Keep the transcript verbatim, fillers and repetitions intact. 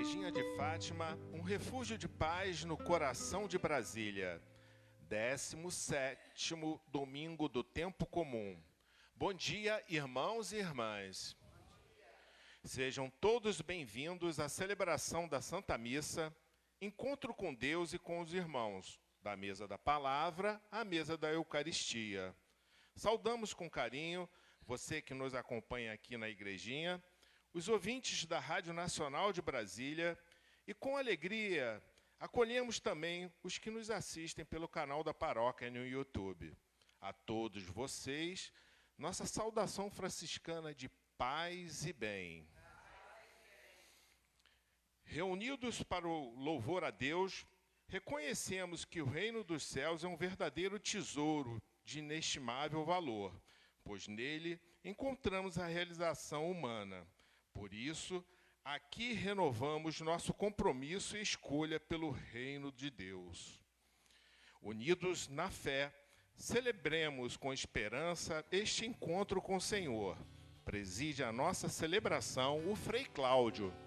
Igrejinha de Fátima, um refúgio de paz no coração de Brasília. décimo sétimo domingo do tempo comum. Bom dia, irmãos e irmãs. Sejam todos bem-vindos à celebração da Santa Missa, encontro com Deus e com os irmãos, da mesa da palavra à mesa da Eucaristia. Saudamos com carinho você que nos acompanha aqui na Igrejinha, os ouvintes da Rádio Nacional de Brasília e, com alegria, acolhemos também os que nos assistem pelo canal da paróquia no YouTube. A todos vocês, nossa saudação franciscana de paz e bem. Reunidos para o louvor a Deus, reconhecemos que o reino dos céus é um verdadeiro tesouro de inestimável valor, pois nele encontramos a realização humana. Por isso, aqui renovamos nosso compromisso e escolha pelo reino de Deus. Unidos na fé, celebremos com esperança este encontro com o Senhor. Preside a nossa celebração o Frei Cláudio.